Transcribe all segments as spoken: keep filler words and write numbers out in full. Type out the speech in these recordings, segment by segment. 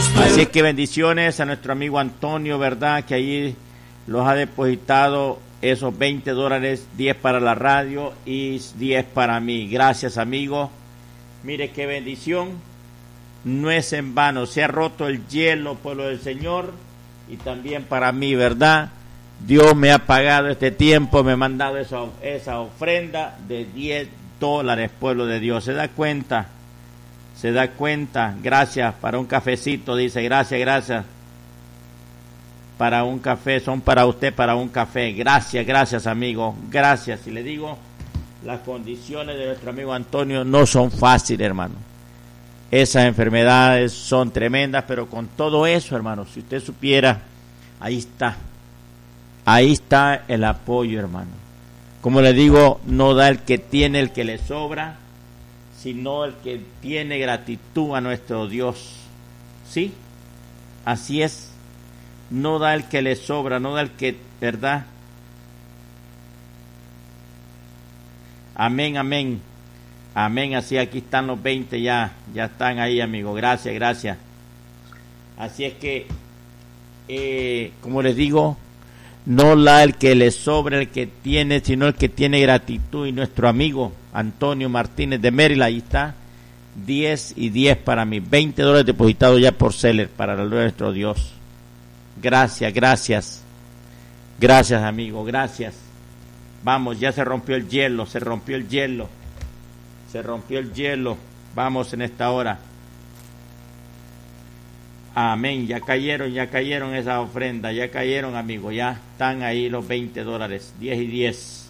Así es que bendiciones a nuestro amigo Antonio, ¿verdad? Que ahí los ha depositado esos veinte dólares, diez para la radio y diez para mí. Gracias, amigo. Mire qué bendición. No es en vano. Se ha roto el hielo, pueblo del Señor. Y también para mí, ¿verdad? Dios me ha pagado este tiempo, me ha mandado esa, esa ofrenda de diez dólares, pueblo de Dios. ¿Se da cuenta? ¿Se da cuenta? Gracias, para un cafecito, dice, gracias, gracias. Para un café, son para usted, para un café. Gracias, gracias, amigo, gracias. Y le digo, las condiciones de nuestro amigo Antonio no son fáciles, hermano. Esas enfermedades son tremendas, pero con todo eso, hermano, si usted supiera, ahí está. Ahí está el apoyo, hermano. Como le digo, no da el que tiene, el que le sobra, sino el que tiene gratitud a nuestro Dios. ¿Sí? Así es. No da el que le sobra, no da el que, ¿verdad? Amén, amén. Amén, así aquí están los veinte ya, ya están ahí, amigo. Gracias, gracias. Así es que, eh, como les digo, no la el que le sobra, el que tiene, sino el que tiene gratitud. Y nuestro amigo Antonio Martínez de Maryland, ahí está, diez y diez para mí, veinte dólares depositados ya por Seller para la gloria de nuestro Dios. Gracias, gracias, gracias, amigo, gracias. Vamos, ya se rompió el hielo, se rompió el hielo, se rompió el hielo. Vamos en esta hora. Amén, ya cayeron, ya cayeron esas ofrendas, ya cayeron, amigos, ya están ahí los veinte dólares, diez y diez.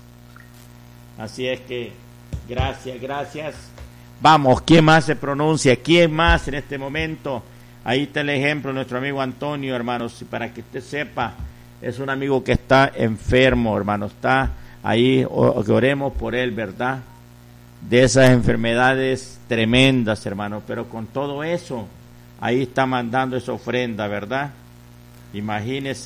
Así es que, gracias, gracias. Vamos, ¿quién más se pronuncia? ¿Quién más en este momento? Ahí está el ejemplo, nuestro amigo Antonio, hermanos, para que usted sepa, es un amigo que está enfermo, hermano, está ahí, o, que oremos por él, ¿verdad? De esas enfermedades tremendas, hermano, pero con todo eso, ahí está mandando esa ofrenda, ¿verdad? Imagínese.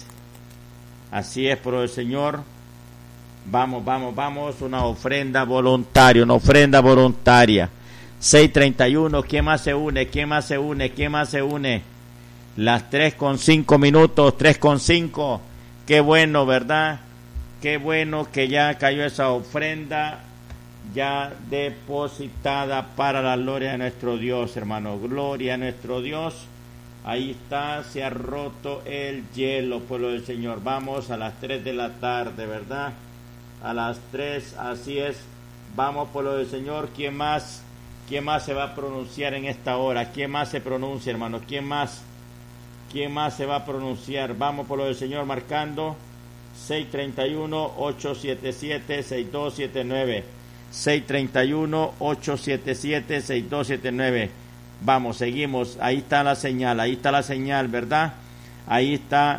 Así es, por el Señor. Vamos, vamos, vamos. Una ofrenda voluntaria, una ofrenda voluntaria. seis treinta y uno. ¿Quién más se une? ¿Quién más se une? ¿Quién más se une? Las tres con cinco minutos, tres con cinco. Qué bueno, ¿verdad? Qué bueno que ya cayó esa ofrenda ya depositada para la gloria de nuestro Dios, hermano. Gloria a nuestro Dios. Ahí está, se ha roto el hielo, pueblo del Señor. Vamos a las tres de la tarde, ¿verdad? A las tres, así es. Vamos, pueblo del Señor. ¿Quién más? ¿Quién más se va a pronunciar en esta hora? ¿Quién más se pronuncia, hermano? ¿Quién más? ¿Quién más se va a pronunciar? Vamos, pueblo del Señor, marcando seis treinta y uno, ocho siete siete, seis dos siete nueve. seis treinta y uno, ocho siete siete, seis dos siete nueve. Vamos, seguimos. Ahí está la señal, ahí está la señal, ¿verdad? Ahí está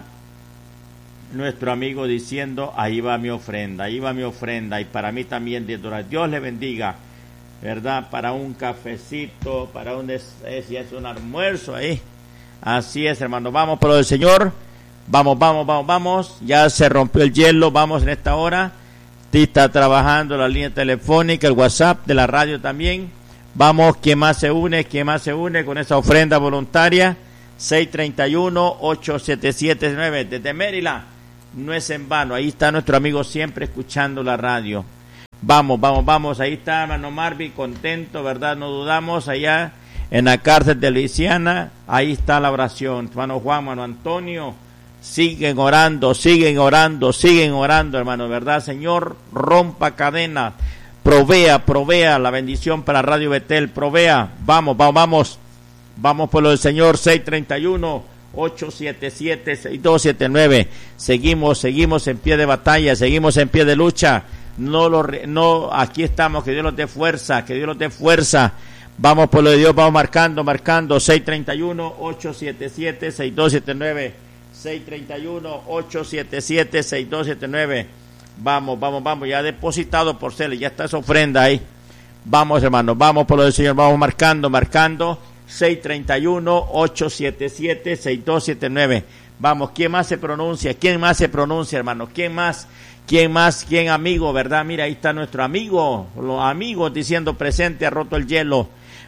nuestro amigo diciendo, ahí va mi ofrenda, ahí va mi ofrenda. Y para mí también diez dólares. Dios le bendiga, ¿verdad? Para un cafecito, para un, es, es, es un almuerzo ahí. Así es, hermano. Vamos por lo del Señor. Vamos, vamos, vamos, vamos. Ya se rompió el hielo. Vamos en esta hora. Está trabajando la línea telefónica, el WhatsApp de la radio también. Vamos, ¿quién más se une? ¿Quién más se une con esa ofrenda voluntaria? seis treinta y uno, ocho siete siete nueve. Desde Maryland, no es en vano. Ahí está nuestro amigo siempre escuchando la radio. Vamos, vamos, vamos. Ahí está hermano Marvin, contento, ¿verdad? No dudamos, allá en la cárcel de Luisiana. Ahí está la oración. Hermano Juan, hermano Antonio. Siguen orando, siguen orando, siguen orando, hermano, ¿verdad? Señor, rompa cadenas, provea, provea la bendición para Radio Betel, provea. Vamos, vamos, vamos, vamos por lo del Señor. Seis treinta y uno, ocho siete siete, seis dos siete nueve. Seguimos, seguimos en pie de batalla, seguimos en pie de lucha. No lo, no, aquí estamos, que Dios nos dé fuerza, que Dios nos dé fuerza. Vamos por lo de Dios, vamos marcando, marcando. Seis treinta y uno, ocho siete siete, seis dos siete nueve. seis treinta y uno, ocho siete siete, seis dos siete nueve. Vamos, vamos, vamos, ya depositado por Cele, ya está esa ofrenda ahí. Vamos, hermanos, vamos por lo del Señor, vamos marcando, marcando. seis treinta y uno, ocho siete siete, seis dos siete nueve. Vamos, ¿quién más se pronuncia? ¿Quién más se pronuncia, hermanos? ¿Quién más? ¿Quién más? ¿Quién amigo, verdad? Mira, ahí está nuestro amigo, los amigos diciendo presente, ha roto el hielo.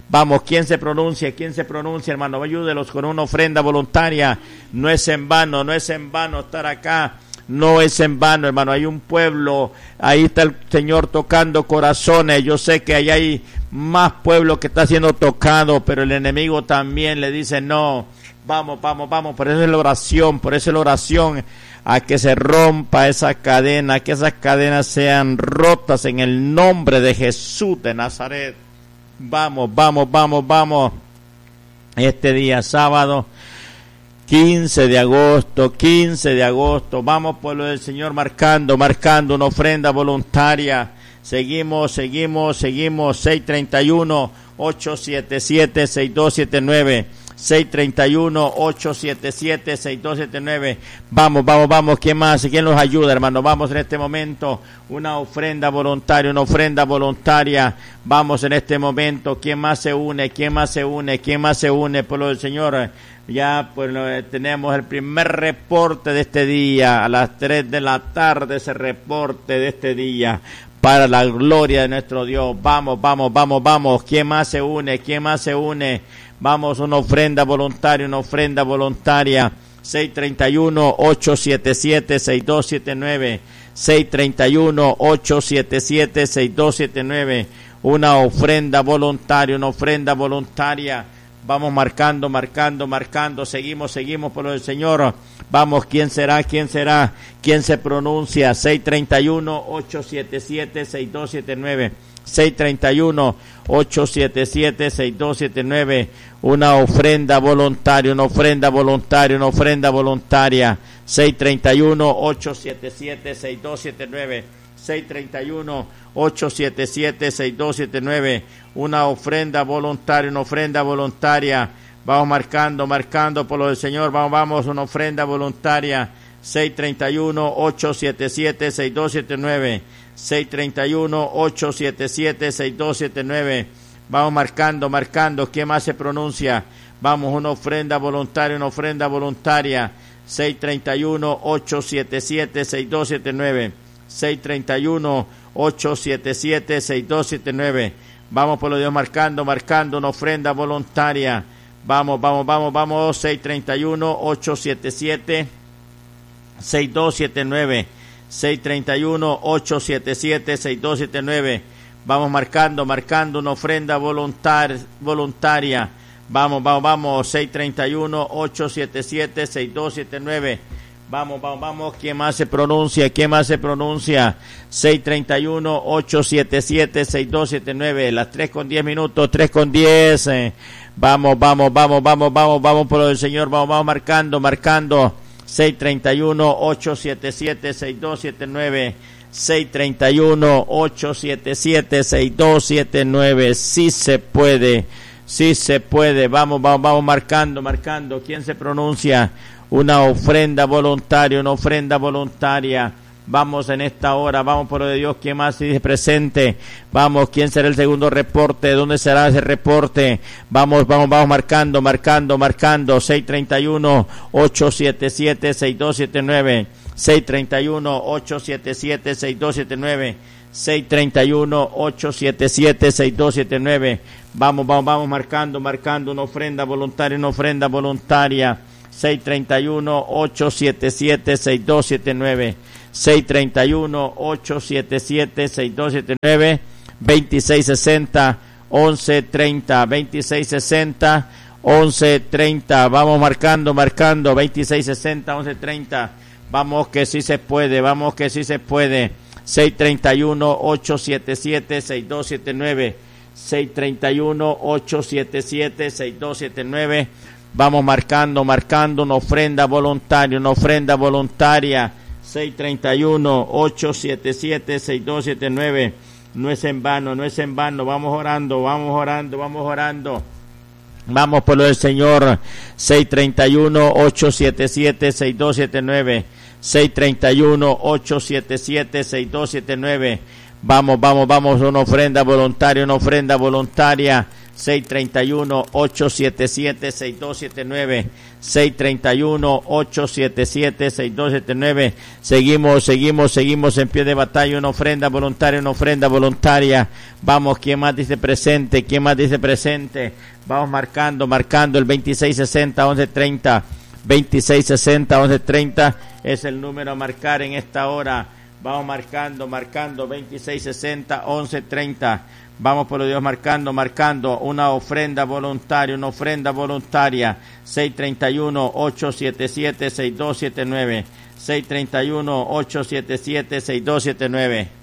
Vamos, ¿quién se pronuncia? ¿Quién se pronuncia, hermano? Ayúdelos con una ofrenda voluntaria. No es en vano, no es en vano estar acá. No es en vano, hermano. Hay un pueblo, ahí está el Señor tocando corazones. Yo sé que ahí hay más pueblo que está siendo tocado, pero el enemigo también le dice no. Vamos, vamos, vamos. Por eso es la oración, por eso es la oración. A que se rompa esa cadena, que esas cadenas sean rotas en el nombre de Jesús de Nazaret. Vamos, vamos, vamos, vamos. Este día sábado, quince de agosto, quince de agosto. Vamos, pueblo del Señor, marcando, marcando una ofrenda voluntaria. Seguimos, seguimos, seguimos. seis treinta y uno, ocho siete siete, seis dos siete nueve. seis treinta y uno, ocho siete siete, seis dos siete nueve. Vamos, vamos, vamos. ¿Quién más? ¿Quién nos ayuda, hermano? Vamos en este momento. Una ofrenda voluntaria, una ofrenda voluntaria. Vamos en este momento. ¿Quién más se une? ¿Quién más se une? ¿Quién más se une? Pueblo del Señor. Ya pues tenemos el primer reporte de este día. A las tres de la tarde ese reporte de este día. Para la gloria de nuestro Dios. Vamos, vamos, vamos, vamos. ¿Quién más se une? ¿Quién más se une? Vamos, una ofrenda voluntaria, una ofrenda voluntaria. seis treinta y uno, ocho siete siete, seis dos siete nueve. seis treinta y uno, ocho siete siete, seis dos siete nueve. Una ofrenda voluntaria, una ofrenda voluntaria. Vamos marcando, marcando, marcando. Seguimos, seguimos por lo del Señor. Vamos, ¿quién será? ¿Quién será? ¿Quién se pronuncia? seis treinta y uno, ocho siete siete, seis dos siete nueve. seis treinta y uno, ocho siete siete, seis dos siete nueve. Una ofrenda voluntaria, una ofrenda voluntaria, una ofrenda voluntaria. seis treinta y uno, ocho siete siete, seis dos siete nueve. seis treinta y uno, ocho siete siete, seis dos siete nueve. Una ofrenda voluntaria, una ofrenda voluntaria. Vamos marcando, marcando por lo del Señor. Vamos, vamos, una ofrenda voluntaria. seis treinta y uno, ocho siete siete, seis dos siete nueve. seis treinta y uno, ocho siete siete, seis dos siete nueve. Vamos marcando, marcando. ¿Quién más se pronuncia? Vamos, una ofrenda voluntaria, una ofrenda voluntaria. seis treinta y uno, ocho siete siete, seis dos siete nueve. seis treinta y uno, ocho siete siete, seis dos siete nueve. Vamos, por lo Dios, marcando, marcando una ofrenda voluntaria. Vamos, vamos, vamos, vamos. seis treinta y uno, ocho siete siete, seis dos siete nueve. seis treinta y uno, ocho siete siete, seis dos siete nueve. Vamos marcando, marcando una ofrenda voluntar, voluntaria. Vamos, vamos, vamos. seis treinta y uno, ocho siete siete, seis dos siete nueve. Vamos, vamos, vamos. ¿Quién más se pronuncia? ¿Quién más se pronuncia? seis treinta y uno, ocho siete siete, seis dos siete nueve. Las tres con diez minutos, tres con diez. Eh. Vamos, vamos, vamos, vamos, vamos, vamos por lo del Señor. Vamos, vamos marcando, marcando. seis treinta y uno, ocho siete siete, seis dos siete nueve. seis treinta y uno, ocho siete siete, seis dos siete nueve. Sí se puede, sí se puede. Vamos, vamos, vamos marcando, marcando. ¿Quién se pronuncia? Una ofrenda voluntaria, una ofrenda voluntaria. Vamos en esta hora, vamos por lo de Dios. ¿Quién más se dice presente? Vamos, ¿quién será el segundo reporte? ¿Dónde será ese reporte? Vamos, vamos, vamos marcando, marcando, marcando. seis treinta y uno, ocho siete siete, seis dos siete nueve. seis treinta y uno, ocho siete siete, seis dos siete nueve. seis treinta y uno, ocho siete siete, seis dos siete nueve. Vamos, vamos, vamos marcando, marcando una ofrenda voluntaria, una ofrenda voluntaria. seis treinta y uno, ocho siete siete, seis dos siete nueve. seis treinta y uno, ocho siete siete, seis dos siete nueve. veintiséis sesenta, once treinta. veintiséis sesenta, once treinta. Vamos marcando, marcando. veintiséis sesenta, once treinta. Vamos que sí se puede, vamos que sí se puede. seis treinta y uno, ocho siete siete, seis dos siete nueve. seis treinta y uno, ocho siete siete, seis dos siete nueve. Vamos marcando, marcando una ofrenda voluntaria, una ofrenda voluntaria. seis treinta y uno, ocho siete siete, seis dos siete nueve. No es en vano, no es en vano. Vamos orando, vamos orando, vamos orando. Vamos por lo del Señor. seis treinta y uno, ocho siete siete, seis dos siete nueve. seis treinta y uno, ocho siete siete, seis dos siete nueve. Vamos, vamos, vamos. Una ofrenda voluntaria, una ofrenda voluntaria. seis tres uno, ocho siete siete, seis dos siete nueve, seis tres uno, ocho siete siete, seis dos siete nueve. Seguimos, seguimos, seguimos en pie de batalla. Una ofrenda voluntaria, una ofrenda voluntaria. Vamos, ¿quién más dice presente? ¿Quién más dice presente? Vamos marcando, marcando el veintiséis sesenta, once treinta. veintiséis sesenta, once treinta es el número a marcar en esta hora. Vamos marcando, marcando, veintiséis sesenta, once treinta. Vamos por Dios, marcando, marcando una ofrenda voluntaria, una ofrenda voluntaria. seis tres uno, ocho siete siete, seis dos siete nueve. seis tres uno, ocho siete siete, seis dos siete nueve.